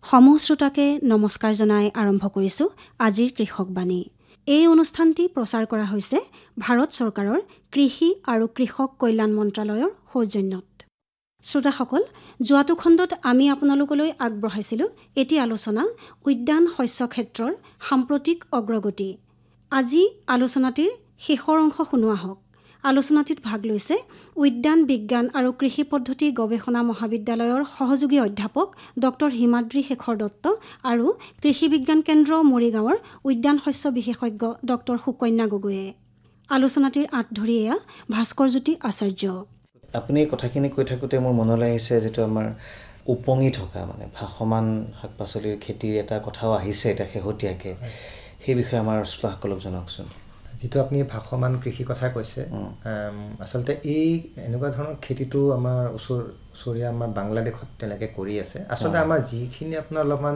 সমূহ শ্ৰোতাকে নমস্কাৰ জনাই আৰম্ভ কৰিছোঁ আজিৰ কৃষকবাণী। এই অনুষ্ঠানটি প্ৰচাৰ কৰা হৈছে ভাৰত চৰকাৰৰ কৃষি আৰু কৃষক কল্যাণ মন্ত্ৰালয়ৰ সৌজন্যত। শ্ৰোতাসকল, যোৱাটো খণ্ডত আমি আপোনালোকলৈ আগবঢ়াইছিলোঁ এটি আলোচনা উদ্যান শস্য ক্ষেত্ৰৰ সাম্প্ৰতিক অগ্ৰগতি। আজি আলোচনাটিৰ শেষৰ অংশ শুনোৱা হওক। আলোচনাটিত ভাগ লৈছে উদ্যান বিজ্ঞান আৰু কৃষি পদ্ধতি গৱেষণা মহাবিদ্যালয়ৰ সহযোগী অধ্যাপক ডক্টৰ হিমাদ্ৰী শেখৰ দত্ত আৰু কৃষি বিজ্ঞান কেন্দ্ৰ মৰিগাঁৱৰ উদ্যান শস্য বিশেষজ্ঞ ডক্টৰ সুকন্যা গগৈয়ে। আলোচনাটিৰ আঁত ধৰি এয়া ভাস্কৰজ্যোতি আচাৰ্য। আপুনি কথাখিনি কৈ থাকোঁতে মোৰ মনলৈ আহিছে যিটো আমাৰ উপঙি থকা মানে ভাসমান শাক পাচলিৰ খেতিৰ এটা কথাও আহিছে এতিয়া শেহতীয়াকৈ, সেই বিষয়ে আমাৰ শ্ৰোতাসকলক জনাওকচোন। যিটো আপুনি ভাসমান কৃষি কথা কৈছে, আচলতে এই এনেকুৱা ধৰণৰ খেতিটো আমাৰ ওচৰীয়া আমাৰ বাংলাদেশত তেনেকৈ কৰি আছে। আচলতে আমাৰ যিখিনি আপোনাৰ অলপমান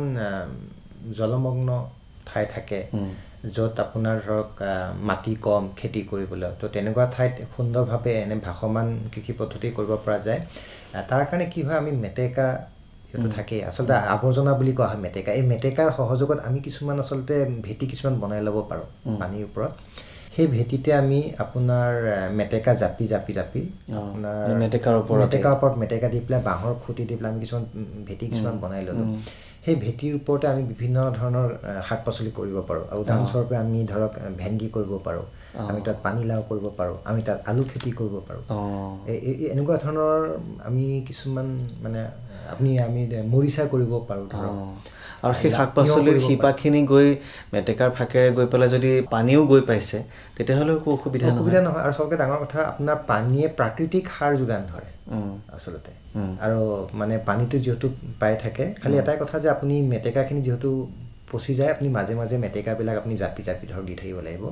জলমগ্ন ঠাই থাকে, য'ত আপোনাৰ ধৰক মাটি কম খেতি কৰিবলৈ, তো তেনেকুৱা ঠাইত সুন্দৰভাৱে এনে ভাসমান কৃষি পদ্ধতি কৰিব পৰা যায়। তাৰ কাৰণে কি হয়, আমি মেটেকা এইটো থাকেই, আচলতে আৱৰ্জনা বুলি কোৱা হয় মেটেকা। এই মেটেকাৰ সহযোগত আমি কিছুমান আচলতে ভেটি কিছুমান বনাই ল'ব পাৰোঁ পানীৰ ওপৰত। সেই ভেটিতে আমি আপোনাৰ মেটেকা জাপি আপোনাৰ মেটেকাৰ ওপৰত মেটেকা দি পেলাই বাঁহৰ খুঁটি দি পেলাই আমি কিছুমান ভেটি কিছুমান বনাই ল'লোঁ। সেই ভেটিৰ ওপৰতে আমি বিভিন্ন ধৰণৰ শাক পাচলি কৰিব পাৰোঁ। উদাহৰণস্বৰূপে আমি ধৰক ভেন্দি কৰিব পাৰোঁ, আমি তাত পানীলাও কৰিব পাৰোঁ, আমি তাত আলু খেতি কৰিব পাৰোঁ। এনেকুৱা ধৰণৰ আমি কিছুমান মানে আমি মৰিচা কৰিব পাৰোঁ ধৰক। আৰু সেই শাক পাচলিৰ শিপাখিনি গৈ মেটেকাৰ ফাঁকেৰে গৈ পেলাই যদি পানীও গৈ পাইছে তেতিয়াহ'লে একো অসুবিধা নহয়। আৰু চবতকৈ ডাঙৰ কথা, আপোনাৰ পানীয়ে প্ৰাকৃতিক সাৰ যোগান ধৰে আচলতে। আৰু মানে পানীটো যিহেতু পাই থাকে, খালি এটাই কথা যে আপুনি মেটেকাখিনি যিহেতু পচি যায়, আপুনি মাজে মাজে মেটেকাবিলাক আপুনি জাপি ধৰক দি থাকিব লাগিব।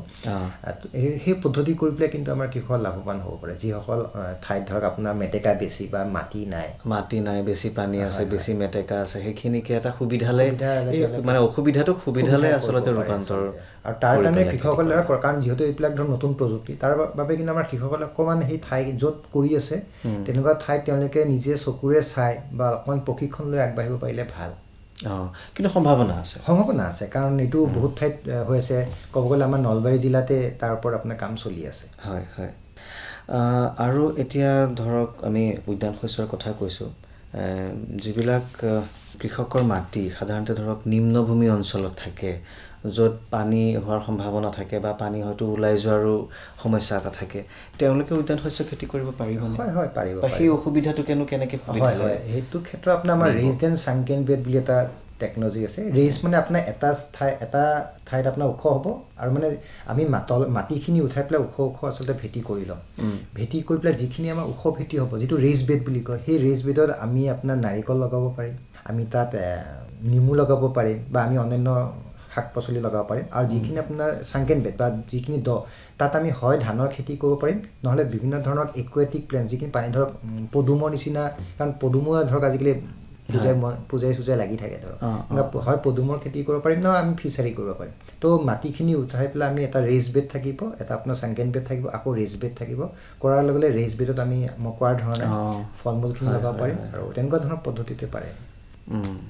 সেই পদ্ধতি কৰি পেলাই কিন্তু আমাৰ কৃষক লাভৱান হ'ব পাৰে। যিসকল ঠাইত ধৰক আপোনাৰ মেটেকা বেছি বা মাটি নাই, বেছি পানী আছে, বেছি মেটেকা আছে, সেইখিনিকে এটা সুবিধালে মানে অসুবিধাটোক সুবিধালে আচলতে ৰূপান্তৰ। আৰু তাৰ কাৰণে কৃষকসকলে, কাৰণ যিহেতু এইবিলাক ধৰক নতুন প্ৰযুক্তি, তাৰ বাবে কিন্তু আমাৰ কৃষকসকলে অকণমান সেই ঠাই য'ত কৰি আছে তেনেকুৱা ঠাইত তেওঁলোকে নিজে চকুৰে চাই বা অকণমান প্ৰশিক্ষণ লৈ আগবাঢ়িব পাৰিলে ভাল। কিন্তু সম্ভাৱনা আছে, কাৰণ এইটো বহুত ঠাইত হৈ আছে। ক'ব গ'লে আমাৰ নলবাৰী জিলাতে তাৰ ওপৰত আপোনাৰ কাম চলি আছে। হয়। আৰু এতিয়া ধৰক আমি উদ্যান শস্যৰ কথা কৈছোঁ, যিবিলাক কৃষকৰ মাটি সাধাৰণতে ধৰক নিম্নভূমি অঞ্চলত থাকে, য'ত পানী হোৱাৰ সম্ভাৱনা থাকে বা পানী হয়তো ওলাই যোৱাৰো সমস্যা এটা থাকে, তেওঁলোকে উদ্যান শস্য খেতি কৰিব পাৰিবনে? হয়, পাৰিব। সেই অসুবিধাটো কেনেকৈ সুবিধা লয়? সেইটো ক্ষেত্ৰত আপোনাৰ আমাৰ ৰেইজড এণ্ড সানকেন বেড বুলি এটা টেকন'লজি আছে। ৰেইজ মানে আপোনাৰ এটা ঠাইত আপোনাৰ ওখ হ'ব, আৰু মানে আমি মাটিখিনি উঠাই পেলাই ওখ আচলতে ভেটি কৰি লওঁ। ভেটি কৰি পেলাই যিখিনি আমাৰ ওখ ভেটি হ'ব, যিটো ৰেইজ বেড বুলি কয়, সেই ৰেইজ বেডত আমি আপোনাৰ নাৰিকল লগাব পাৰিম, আমি তাত নেমু লগাব পাৰিম, বা আমি অন্যান্য শাক পাচলি লগাব পাৰিম। আৰু যিখিনি আপোনাৰ সানকেন বেড বা যিখিনি তাত আমি হয় ধানৰ খেতি কৰিব পাৰিম, নহ'লে বিভিন্ন ধৰণৰ একুৱেটিক প্লেণ্ট, যিখিনি পানী ধৰক পদুমৰ নিচিনা, কাৰণ পদুমৰ ধৰক আজিকালি পূজাই লাগি থাকে ধৰক, হয় পদুমৰ খেতি কৰিব পাৰিম, নহয় আমি ফিচাৰী কৰিব পাৰিম। তো মাটিখিনি উঠাই পেলাই আমি এটা ৰেইজ বেড থাকিব, এটা আপোনাৰ সানকেন বেড থাকিব, আকৌ ৰেইজ বেড থাকিব। কৰাৰ লগে লগে ৰেইজ বেডত আমি মই কোৱাৰ ধৰণে ফল মূলখিনি লগাব পাৰিম, আৰু তেনেকুৱা ধৰণৰ পদ্ধতিতে পাৰে।